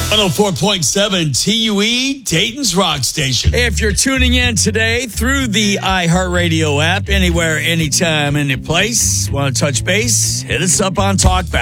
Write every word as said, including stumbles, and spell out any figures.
one oh four point seven T U E, Dayton's Rock Station. If you're tuning in today through the iHeartRadio app, anywhere, anytime, any place, want to touch base, hit us up on Talkback.